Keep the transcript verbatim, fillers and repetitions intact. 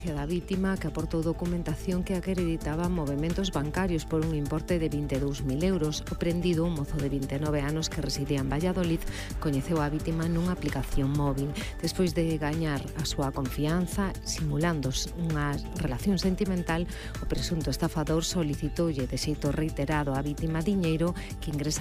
Da vítima, que aportou documentación que acreditaba movementos bancarios por un importe de vinte e dous mil euros. O prendido, un mozo de vinte e nove anos que residía en Valladolid, coñeceu a vítima nunha aplicación móvil. Despois de gañar a súa confianza, simulando unha relación sentimental, o presunto estafador solicitoulle de xeito reiterado á vítima diñeiro que ingresa